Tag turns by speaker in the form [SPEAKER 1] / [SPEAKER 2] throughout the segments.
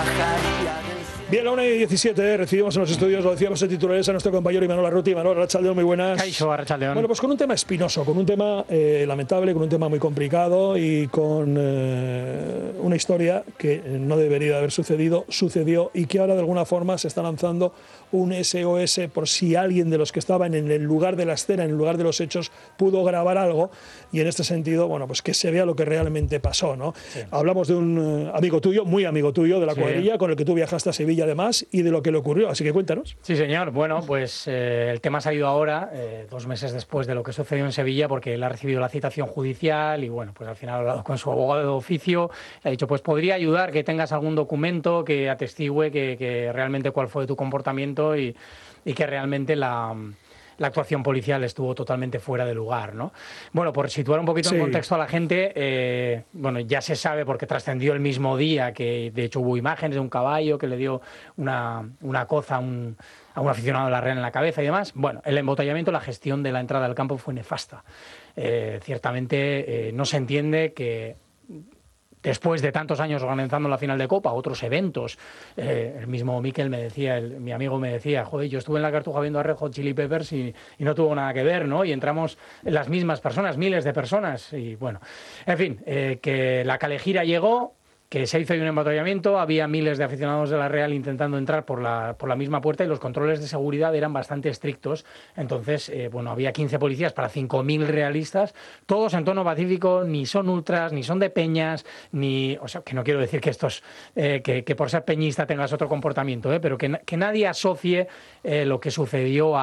[SPEAKER 1] Bien, a 1:17 recibimos en los estudios, lo decíamos en titulares, a nuestro compañero Imanol Arruti. Imanol, arratsaldeon, muy buenas.
[SPEAKER 2] Caixo, arratsaldeon.
[SPEAKER 1] Bueno, pues con un tema espinoso, con un tema lamentable, con un tema muy complicado y con una historia que no debería haber sucedido, sucedió y que ahora de alguna forma se está lanzando un SOS por si alguien de los que estaban en el lugar de la escena, en el lugar de los hechos, pudo grabar algo y en este sentido, bueno, pues que se vea lo que realmente pasó, ¿no? Sí. Hablamos de un amigo tuyo, muy amigo tuyo, de la cuadrilla, con el que tú viajaste a Sevilla además y de lo que le ocurrió, así que cuéntanos.
[SPEAKER 2] Sí, señor. Bueno, pues el tema ha salido ahora, 2 meses después de lo que sucedió en Sevilla, porque él ha recibido la citación judicial y bueno, pues al final ha hablado con su abogado de oficio, le ha dicho, pues podría ayudar que tengas algún documento que atestigue que realmente cuál fue tu comportamiento y que realmente la actuación policial estuvo totalmente fuera de lugar, ¿no? Bueno, por situar un poquito en contexto a la gente, bueno, ya se sabe porque trascendió el mismo día que de hecho hubo imágenes de un caballo que le dio una coza a un aficionado de la Real en la cabeza y demás. Bueno, el embotellamiento, la gestión de la entrada al campo fue nefasta. Ciertamente no se entiende que después de tantos años organizando la final de Copa, otros eventos, el mismo Mikel me decía, mi amigo me decía, joder, yo estuve en la Cartuja viendo a Red Hot Chili Peppers y no tuvo nada que ver, ¿no? Y entramos las mismas personas, miles de personas, y bueno, en fin, que la Calejira llegó, que se hizo un embotellamiento, había miles de aficionados de la Real intentando entrar por la misma puerta y los controles de seguridad eran bastante estrictos. Entonces, bueno, había 15 policías para 5.000 realistas, todos en tono pacífico, ni son ultras, ni son de peñas, ni... O sea, que no quiero decir que estos que por ser peñista tengas otro comportamiento, pero que nadie asocie lo que sucedió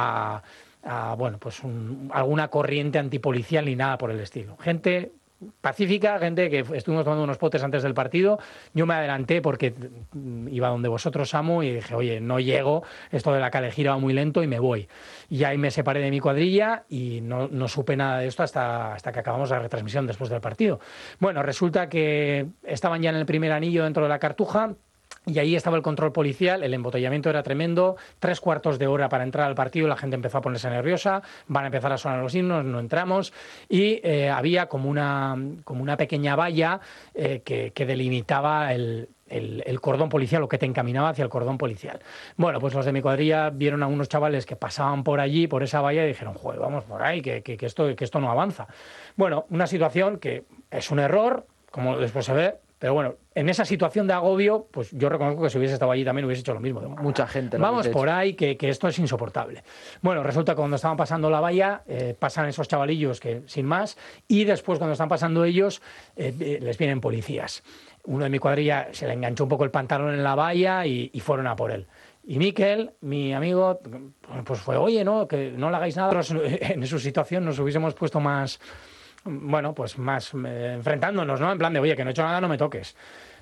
[SPEAKER 2] a bueno, pues alguna corriente antipolicial ni nada por el estilo. Gente pacífica, gente que estuvimos tomando unos potes antes del partido. Yo me adelanté porque iba donde vosotros, amo, y dije, oye, no llego, esto de la Calejira va muy lento y me voy. Y ahí me separé de mi cuadrilla y no supe nada de esto hasta que acabamos la retransmisión después del partido. Bueno, resulta que estaban ya en el primer anillo dentro de la Cartuja. Y ahí estaba el control policial, el embotellamiento era tremendo, 3/4 de hora para entrar al partido, la gente empezó a ponerse nerviosa, van a empezar a sonar los himnos, no entramos, y había como una pequeña valla que delimitaba el cordón policial, o que te encaminaba hacia el cordón policial. Bueno, pues los de mi cuadrilla vieron a unos chavales que pasaban por allí, por esa valla, y dijeron, joder, vamos por ahí, que esto no avanza. Bueno, una situación que es un error, como después se ve. Pero bueno, en esa situación de agobio, pues yo reconozco que si hubiese estado allí también hubiese hecho lo mismo.
[SPEAKER 3] Mucha gente.
[SPEAKER 2] Vamos por ahí, que esto es insoportable. Bueno, resulta que cuando estaban pasando la valla, pasan esos chavalillos que sin más, y después cuando están pasando ellos, les vienen policías. Uno de mi cuadrilla se le enganchó un poco el pantalón en la valla y fueron a por él. Y Mikel, mi amigo, pues fue, oye, no, que no le hagáis nada. En su situación nos hubiésemos puesto más... Bueno, pues más enfrentándonos, ¿no? En plan de, oye, que no he hecho nada, no me toques.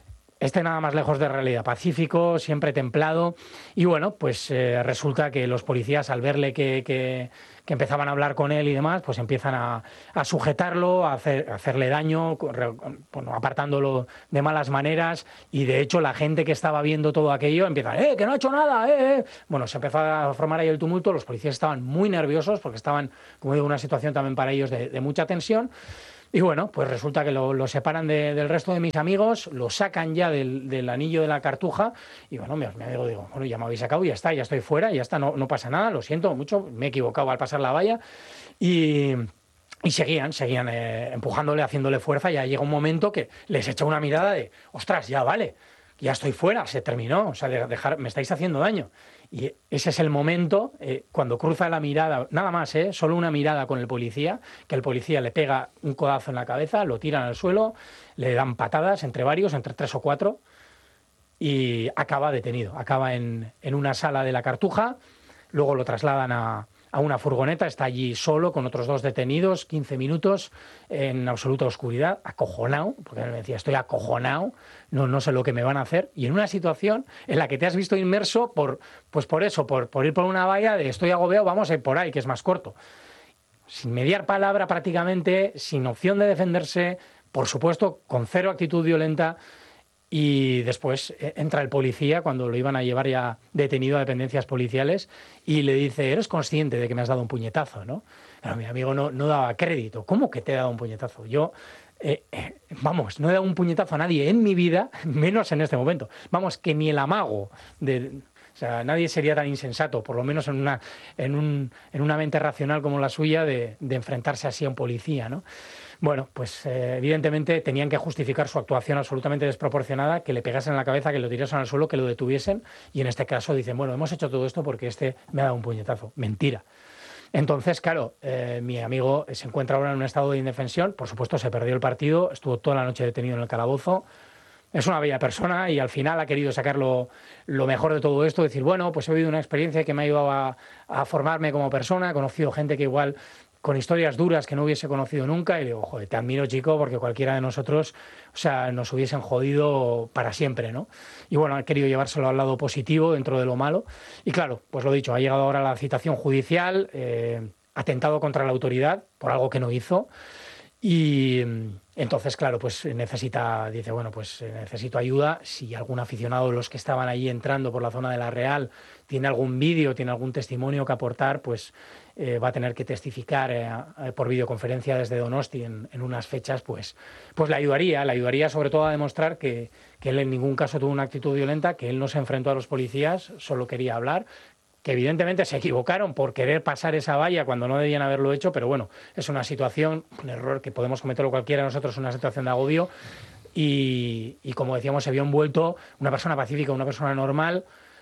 [SPEAKER 2] Nada más lejos de realidad, pacífico, siempre templado. Y bueno, pues resulta que los policías, al verle que empezaban a hablar con él y demás, pues empiezan a sujetarlo, a hacerle daño, bueno, apartándolo de malas maneras. Y de hecho la gente que estaba viendo todo aquello empieza, que no ha hecho nada, Bueno, se empezó a formar ahí el tumulto, los policías estaban muy nerviosos porque estaban, como digo, en una situación también para ellos de mucha tensión. Y bueno, pues resulta que lo separan del resto de mis amigos, lo sacan ya del anillo de la Cartuja, y bueno, mi amigo digo, bueno, ya me habéis sacado, ya está, ya estoy fuera, ya está, no pasa nada, lo siento mucho, me he equivocado al pasar la valla, y seguían empujándole, haciéndole fuerza. Ya llega un momento que les echa una mirada de, ostras, ya vale, ya estoy fuera, se terminó, o sea, me estáis haciendo daño. Y ese es el momento, cuando cruza la mirada, nada más, solo una mirada con el policía, que el policía le pega un codazo en la cabeza, lo tiran al suelo, le dan patadas entre varios, entre 3 o 4, y acaba detenido. Acaba en una sala de la Cartuja, luego lo trasladan a una furgoneta, está allí solo con otros 2 detenidos, 15 minutos en absoluta oscuridad, acojonado, porque él me decía, estoy acojonado, no sé lo que me van a hacer, y en una situación en la que te has visto inmerso por ir por una valla de estoy agobiado, vamos a ir por ahí, que es más corto. Sin mediar palabra prácticamente, sin opción de defenderse, por supuesto, con cero actitud violenta. Y después entra el policía cuando lo iban a llevar ya detenido a dependencias policiales y le dice, ¿eres consciente de que me has dado un puñetazo, no? Pero mi amigo no daba crédito. ¿Cómo que te he dado un puñetazo? Yo Vamos, no he dado un puñetazo a nadie en mi vida, menos en este momento. Vamos, que ni el amago de... O sea, nadie sería tan insensato, por lo menos en una mente racional como la suya, de enfrentarse así a un policía, ¿no? Bueno, pues evidentemente tenían que justificar su actuación absolutamente desproporcionada, que le pegasen en la cabeza, que lo tirasen al suelo, que lo detuviesen, y en este caso dicen, bueno, hemos hecho todo esto porque este me ha dado un puñetazo. Mentira. Entonces, claro, mi amigo se encuentra ahora en un estado de indefensión, por supuesto se perdió el partido, estuvo toda la noche detenido en el calabozo. Es una bella persona y al final ha querido sacar lo mejor de todo esto, decir, bueno, pues he vivido una experiencia que me ha ayudado a formarme como persona, he conocido gente que igual con historias duras que no hubiese conocido nunca, y digo, joder, te admiro, chico, porque cualquiera de nosotros, o sea, nos hubiesen jodido para siempre, ¿no? Y bueno, ha querido llevárselo al lado positivo dentro de lo malo. Y claro, pues lo dicho, ha llegado ahora la citación judicial, atentado contra la autoridad por algo que no hizo. Y entonces, claro, pues dice, bueno, pues necesito ayuda. Si algún aficionado de los que estaban allí entrando por la zona de La Real tiene algún vídeo, tiene algún testimonio que aportar, pues va a tener que testificar por videoconferencia desde Donosti en unas fechas, pues le ayudaría sobre todo a demostrar que él en ningún caso tuvo una actitud violenta, que él no se enfrentó a los policías, solo quería hablar, que evidentemente se equivocaron por querer pasar esa valla cuando no debían haberlo hecho, pero bueno, es una situación, un error que podemos cometerlo cualquiera de nosotros, una situación de agobio, y como decíamos, se vio envuelto una persona pacífica, una persona normal,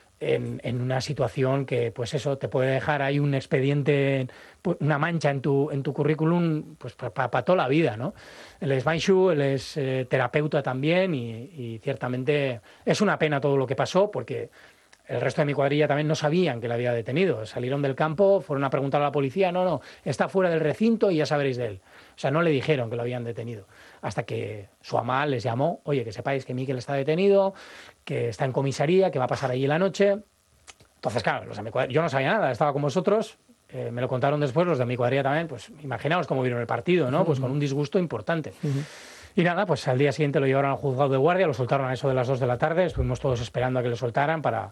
[SPEAKER 2] en una situación que, pues eso, te puede dejar ahí un expediente, una mancha en tu currículum, pues para toda la vida, ¿no? Él es Banshu, él es terapeuta también, y ciertamente es una pena todo lo que pasó, porque el resto de mi cuadrilla también no sabían que le había detenido. Salieron del campo, fueron a preguntar a la policía, no, está fuera del recinto y ya sabréis de él. O sea, no le dijeron que lo habían detenido. Hasta que su ama les llamó, oye, que sepáis que Miquel está detenido, que está en comisaría, que va a pasar allí la noche. Entonces, claro, yo no sabía nada, estaba con vosotros, me lo contaron después, los de mi cuadrilla también, pues imaginaos cómo vieron el partido, ¿no? Pues con un disgusto importante. Y nada, pues al día siguiente lo llevaron al juzgado de guardia, lo soltaron a eso de las 2 de la tarde, estuvimos todos esperando a que lo soltaran para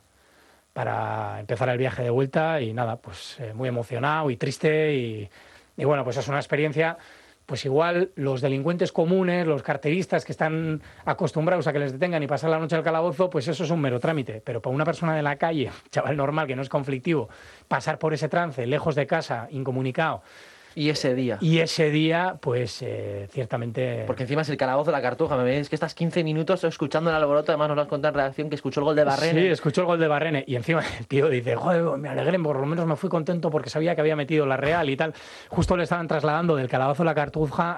[SPEAKER 2] empezar el viaje de vuelta, y nada, pues muy emocionado y triste, y bueno, pues es una experiencia, pues igual los delincuentes comunes, los carteristas que están acostumbrados a que les detengan y pasar la noche al calabozo, pues eso es un mero trámite, pero para una persona de la calle, chaval normal que no es conflictivo, pasar por ese trance, lejos de casa, incomunicado.
[SPEAKER 3] Y ese día,
[SPEAKER 2] pues ciertamente...
[SPEAKER 3] Porque encima es el calabozo de la Cartuja. Me veis que estás 15 minutos escuchando el alboroto. Además nos lo has contado en redacción que escuchó el gol de Barrene.
[SPEAKER 2] Sí, escuchó el gol de Barrene. Y encima el tío dice, joder, me alegré, por lo menos me fui contento porque sabía que había metido la Real y tal. Justo le estaban trasladando del calabozo de la Cartuja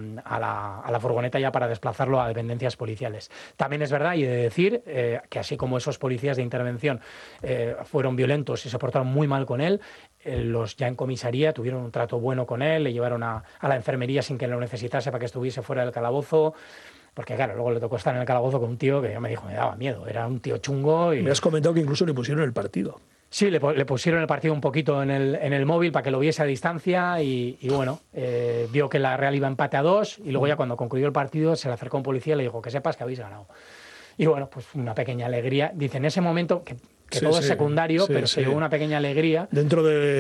[SPEAKER 2] a la furgoneta ya para desplazarlo a dependencias policiales. También es verdad, y he de decir, que así como esos policías de intervención fueron violentos y se portaron muy mal con él, los ya en comisaría tuvieron un trato bueno con él, le llevaron a la enfermería sin que lo necesitase para que estuviese fuera del calabozo, porque claro, luego le tocó estar en el calabozo con un tío que ya me dijo, me daba miedo, era un tío chungo. Y...
[SPEAKER 1] Me has comentado que incluso le pusieron el partido.
[SPEAKER 2] Sí, le pusieron el partido un poquito en el móvil para que lo viese a distancia, y bueno, vio que la Real iba empate a 2, y luego ya cuando concluyó el partido se le acercó un policía y le dijo, que sepas que habéis ganado. Y bueno, pues una pequeña alegría. Dice, en ese momento, que todo es secundario, pero se llevó una pequeña alegría.
[SPEAKER 1] Dentro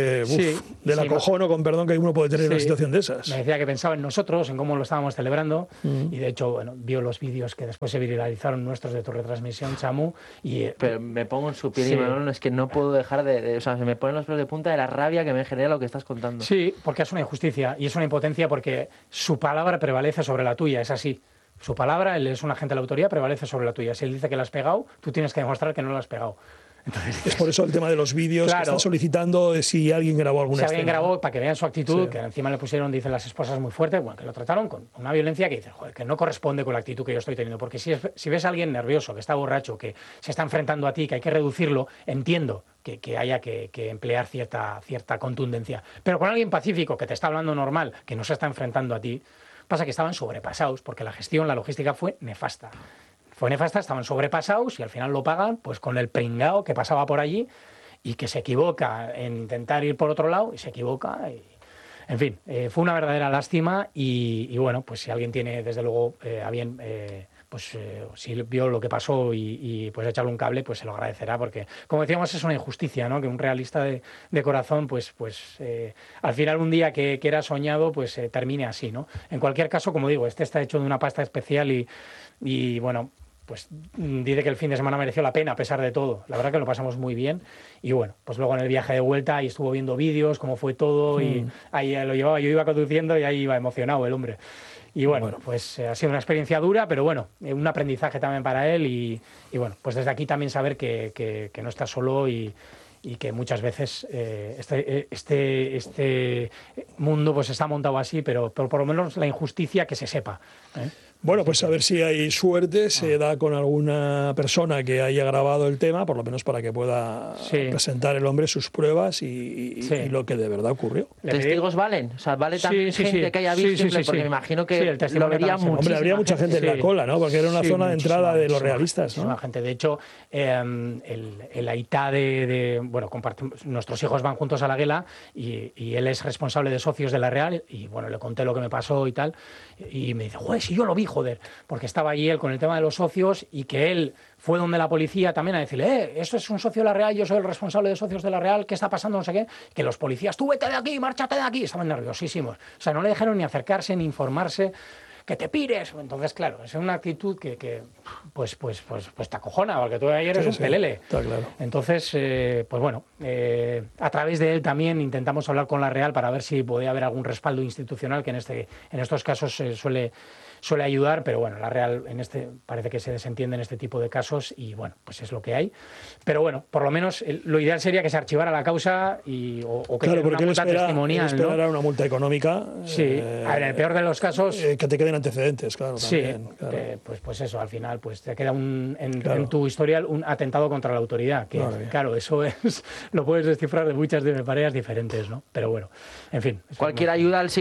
[SPEAKER 1] del acojono, con perdón, que uno puede tener en una situación de esas.
[SPEAKER 2] Me decía que pensaba en nosotros, en cómo lo estábamos celebrando, y de hecho, bueno, vio los vídeos que después se viralizaron nuestros de tu retransmisión, Chamu. Pero
[SPEAKER 3] me pongo en su piel y Manolo, es que no puedo dejar o sea, se me ponen los pelos de punta de la rabia que me genera lo que estás contando.
[SPEAKER 2] Sí, porque es una injusticia y es una impotencia, porque su palabra prevalece sobre la tuya, es así. Su palabra, él es un agente de la autoridad, prevalece sobre la tuya. Si él dice que la has pegado, tú tienes que demostrar que no la has pegado. Entonces,
[SPEAKER 1] es por eso el tema de los vídeos, claro, que están solicitando si alguien grabó alguna escena.
[SPEAKER 2] Si alguien grabó, para que vean su actitud, que encima le pusieron, dicen las esposas, muy fuerte, bueno, que lo trataron con una violencia que dicen, joder, que no corresponde con la actitud que yo estoy teniendo. Porque si ves a alguien nervioso, que está borracho, que se está enfrentando a ti, que hay que reducirlo, entiendo que haya que emplear cierta contundencia. Pero con alguien pacífico, que te está hablando normal, que no se está enfrentando a ti, pasa que estaban sobrepasados, porque la gestión, la logística fue nefasta. Estaban sobrepasados y al final lo pagan pues con el pringao que pasaba por allí y que se equivoca en intentar ir por otro lado y se equivoca. En fin, fue una verdadera lástima y bueno, pues si alguien tiene desde luego a bien pues si vio lo que pasó y pues echarle un cable, pues se lo agradecerá, porque como decíamos es una injusticia, ¿no? Que un realista de corazón pues al final un día que era soñado pues termine así, ¿no? En cualquier caso, como digo, este está hecho de una pasta especial y bueno, pues dice que el fin de semana mereció la pena a pesar de todo. La verdad que lo pasamos muy bien y bueno, pues luego en el viaje de vuelta ahí estuvo viendo vídeos, cómo fue todo y ahí lo llevaba, yo iba conduciendo y ahí iba emocionado el hombre. Y bueno, pues ha sido una experiencia dura, pero bueno, un aprendizaje también para él y bueno, pues desde aquí también saber que no está solo y que muchas veces este mundo pues está montado así, pero por lo menos la injusticia que se sepa, ¿eh?
[SPEAKER 1] Bueno, pues a ver si hay suerte, se da con alguna persona que haya grabado el tema, por lo menos para que pueda presentar el hombre sus pruebas y lo que de verdad ocurrió.
[SPEAKER 3] ¿Testigos valen? O sea, ¿vale también gente que haya visto? Porque me imagino que lo vería mucho.
[SPEAKER 1] Hombre, habría mucha gente en la cola, ¿no? Porque era una zona de entrada de los realistas, ¿no?
[SPEAKER 2] Gente. De hecho, el Aitá bueno, nuestros hijos van juntos a la Guela y él es responsable de socios de la Real y bueno, le conté lo que me pasó y tal y me dice, joder, si yo lo vi, joder, porque estaba allí él con el tema de los socios y que él fue donde la policía también a decirle, esto es un socio de la Real, yo soy el responsable de socios de la Real, ¿qué está pasando? No sé qué, que los policías, tú vete de aquí, márchate de aquí, estaban nerviosísimos, o sea, no le dejaron ni acercarse ni informarse, que te pires. Entonces, claro, es una actitud que pues te acojona, porque tú ayer eres un pelele.
[SPEAKER 1] Está claro.
[SPEAKER 2] Entonces, pues bueno, a través de él también intentamos hablar con la Real para ver si podía haber algún respaldo institucional, que en estos casos suele ayudar, pero bueno, la Real parece que se desentiende en este tipo de casos y bueno, pues es lo que hay. Pero bueno, por lo menos lo ideal sería que se archivara la causa o que
[SPEAKER 1] claro,
[SPEAKER 2] una multa testimonial.
[SPEAKER 1] Él esperará una multa económica.
[SPEAKER 2] Sí, a ver, en el peor de los casos...
[SPEAKER 1] que te queden antecedentes, claro.
[SPEAKER 2] Sí,
[SPEAKER 1] también, claro.
[SPEAKER 2] Pues eso, al final pues te queda en tu historial un atentado contra la autoridad, que claro, eso lo puedes descifrar de muchas maneras diferentes, ¿no? Pero bueno, en fin.
[SPEAKER 3] Cualquier ayuda al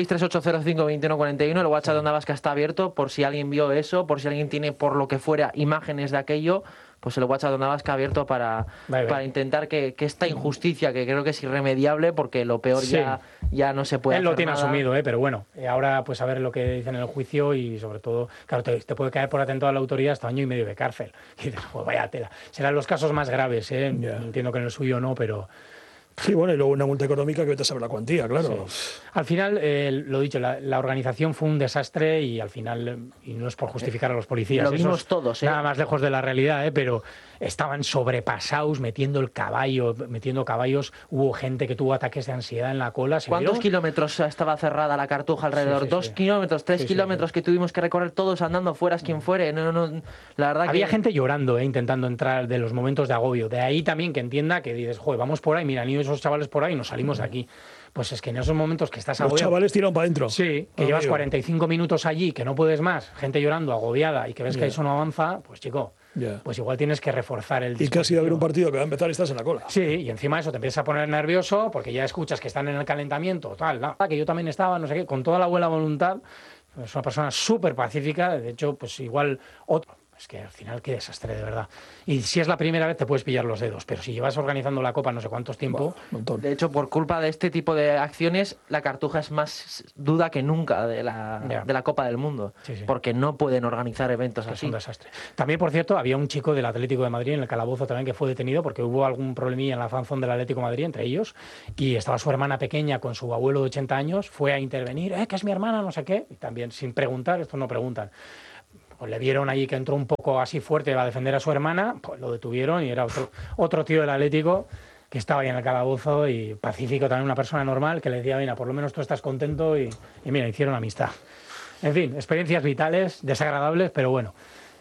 [SPEAKER 3] 638052141, el WhatsApp de Onda Vasca está abierto por si alguien vio eso, por si alguien tiene por lo que fuera imágenes de aquello, pues el WhatsApp de Onda Vasca abierto para intentar que esta injusticia, que creo que es irremediable, porque lo peor ya no se puede hacer.
[SPEAKER 2] Él lo tiene
[SPEAKER 3] nada.
[SPEAKER 2] asumido, pero bueno, ahora pues a ver lo que dicen en el juicio y sobre todo, claro, te puede caer por atentado a la autoridad hasta 1 año y medio de cárcel. Y dices, pues vaya tela. Serán los casos más graves, entiendo que en el suyo no, pero...
[SPEAKER 1] Sí, bueno, y luego una multa económica que vete a saber la cuantía, claro.
[SPEAKER 2] Sí. Al final, lo dicho, la organización fue un desastre y al final, y no es por justificar a los policías,
[SPEAKER 3] lo vimos todos,
[SPEAKER 2] nada más lejos de la realidad, pero estaban sobrepasados metiendo caballos, hubo gente que tuvo ataques de ansiedad en la cola.
[SPEAKER 3] ¿Cuántos kilómetros estaba cerrada la Cartuja alrededor? 2 kilómetros, 3 kilómetros que tuvimos que recorrer todos andando, fueras quien fuere. No, la verdad
[SPEAKER 2] había gente llorando, intentando entrar de los momentos de agobio. De ahí también que entienda que dices, joder, vamos por ahí, mira, han ido esos chavales por ahí y nos salimos de aquí. Pues es que en esos momentos que estás agobiado...
[SPEAKER 1] Los chavales tiran para adentro.
[SPEAKER 2] Sí, que llevas 45 minutos allí, que no puedes más, gente llorando, agobiada, y que ves que eso no avanza, pues chico, pues igual tienes que reforzar el dispositivo.
[SPEAKER 1] Y casi va a haber un partido que va a empezar y estás en la cola.
[SPEAKER 2] Sí, y encima eso te empiezas a poner nervioso porque ya escuchas que están en el calentamiento, que yo también estaba, no sé qué, con toda la buena voluntad. Es una persona súper pacífica, de hecho, pues igual otro... Es que al final qué desastre, de verdad. Y si es la primera vez te puedes pillar los dedos, pero si llevas organizando la Copa no sé cuántos tiempo...
[SPEAKER 3] De hecho, por culpa de este tipo de acciones, la Cartuja es más duda que nunca de la Copa del Mundo, porque no pueden organizar eventos así.
[SPEAKER 2] Es un desastre. También, por cierto, había un chico del Atlético de Madrid en el calabozo también que fue detenido porque hubo algún problemilla en la fanzón del Atlético de Madrid entre ellos y estaba su hermana pequeña con su abuelo de 80 años, fue a intervenir, que es mi hermana, no sé qué, y también sin preguntar, estos no preguntan. Pues le vieron allí que entró un poco así fuerte a defender a su hermana, pues lo detuvieron y era otro tío del Atlético que estaba ahí en el calabozo y pacífico, también una persona normal que le decía, mira, por lo menos tú estás contento y mira, hicieron amistad. En fin, experiencias vitales, desagradables, pero bueno.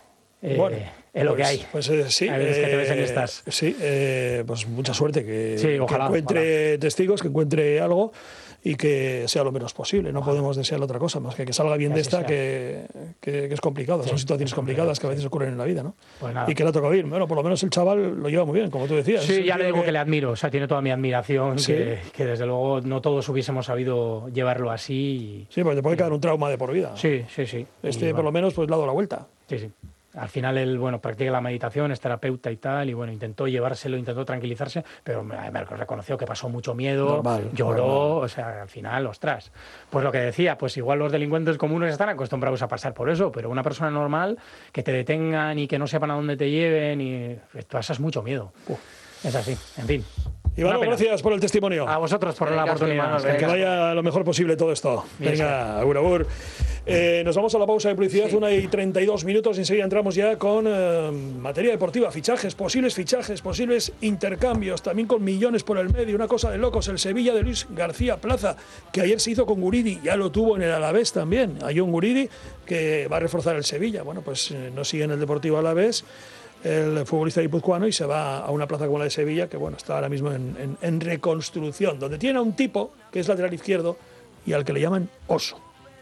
[SPEAKER 2] Es lo que hay.
[SPEAKER 1] Pues sí.
[SPEAKER 2] Hay veces que te ves en estas.
[SPEAKER 1] Sí, pues mucha suerte que
[SPEAKER 2] ojalá,
[SPEAKER 1] encuentre testigos, que encuentre algo y que sea lo menos posible. No podemos desear otra cosa más que salga bien de esta, que es complicado. Son situaciones complicadas que a veces ocurren en la vida, ¿no?
[SPEAKER 2] Pues nada.
[SPEAKER 1] Y que le ha tocado bien. Bueno, por lo menos el chaval lo lleva muy bien, como tú decías.
[SPEAKER 2] Sí, ya le digo que le admiro. O sea, tiene toda mi admiración, que desde luego no todos hubiésemos sabido llevarlo así.
[SPEAKER 1] Sí, porque te puede quedar un trauma de por vida.
[SPEAKER 2] Sí.
[SPEAKER 1] Por lo menos, pues le ha dado la vuelta.
[SPEAKER 2] Sí. Al final él, practica la meditación, es terapeuta y tal, y intentó llevárselo, intentó tranquilizarse, pero me reconoció que pasó mucho miedo, lloró, o sea, al final, ostras. Pues lo que decía, pues igual los delincuentes comunes están acostumbrados a pasar por eso, pero una persona normal, que te detengan y que no sepan a dónde te lleven, y tú pasas mucho miedo. Es así, en fin.
[SPEAKER 1] Iván, gracias por el testimonio.
[SPEAKER 2] A vosotros por la oportunidad.
[SPEAKER 1] Que vaya lo mejor posible todo esto. Venga, agur, agur. Nos vamos a la pausa de publicidad, 1:32, y enseguida entramos ya con materia deportiva, fichajes, posibles intercambios, también con millones por el medio, una cosa de locos, el Sevilla de Luis García Plaza, que ayer se hizo con Guridi, ya lo tuvo en el Alavés también, hay un Guridi que va a reforzar el Sevilla, pues no sigue en el Deportivo Alavés, el futbolista guipuzcoano, y se va a una plaza como la de Sevilla, que está ahora mismo en reconstrucción, donde tiene a un tipo que es lateral izquierdo y al que le llaman Oso.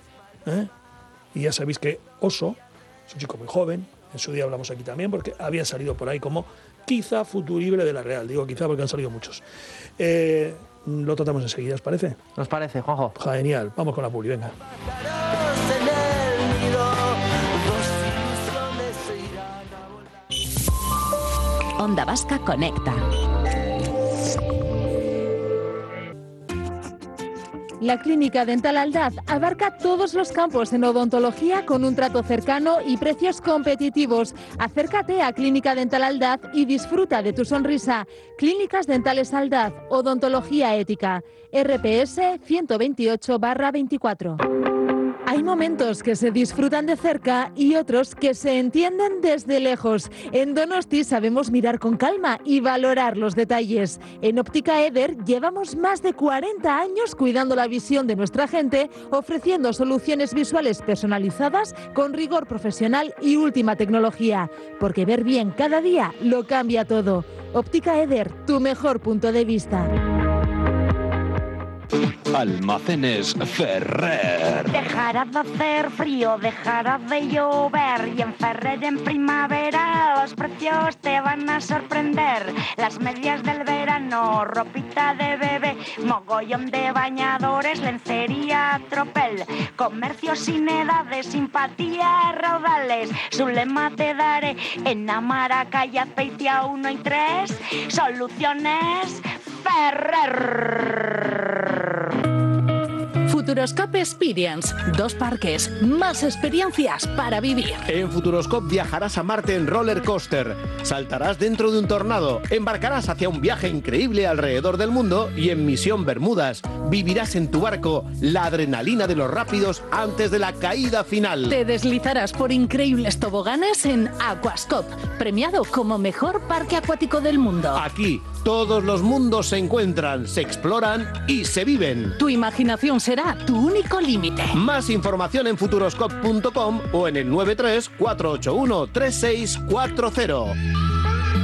[SPEAKER 1] Y ya sabéis que Oso es un chico muy joven, en su día hablamos aquí también, porque había salido por ahí como quizá futurible de la Real, digo quizá porque han salido muchos. Lo tratamos enseguida, ¿os parece?
[SPEAKER 3] Nos parece, Juanjo.
[SPEAKER 1] Genial, vamos con la publi, venga.
[SPEAKER 4] Onda Vasca Conecta.
[SPEAKER 5] La Clínica Dental Aldaz abarca todos los campos en odontología con un trato cercano y precios competitivos. Acércate a Clínica Dental Aldaz y disfruta de tu sonrisa. Clínicas Dentales Aldaz, odontología ética. RPS 128/24. Hay momentos que se disfrutan de cerca y otros que se entienden desde lejos. En Donosti sabemos mirar con calma y valorar los detalles. En Óptica Eder llevamos más de 40 años cuidando la visión de nuestra gente, ofreciendo soluciones visuales personalizadas con rigor profesional y última tecnología. Porque ver bien cada día lo cambia todo. Óptica Eder, tu mejor punto de vista.
[SPEAKER 6] Almacenes Ferrer.
[SPEAKER 7] Dejará de hacer frío, dejará de llover y en Ferrer en primavera los precios te van a sorprender. Las medias del verano, ropita de bebé, mogollón de bañadores, lencería, tropel, comercio sin edades, simpatía, raudales. Su lema te daré en Amara, calle Azpeitia 1 y 3, soluciones Ferrer.
[SPEAKER 4] Futuroscope Experience, 2 parques, más experiencias para vivir.
[SPEAKER 8] En Futuroscope viajarás a Marte en roller coaster, saltarás dentro de un tornado, embarcarás hacia un viaje increíble alrededor del mundo y en Misión Bermudas vivirás en tu barco la adrenalina de los rápidos antes de la caída final.
[SPEAKER 4] Te deslizarás por increíbles toboganes en Aquascope, premiado como mejor parque acuático del mundo.
[SPEAKER 8] Aquí todos los mundos se encuentran, se exploran y se viven.
[SPEAKER 4] Tu imaginación será tu único límite.
[SPEAKER 8] Más información en futuroscope.com o en el 93 481 3640.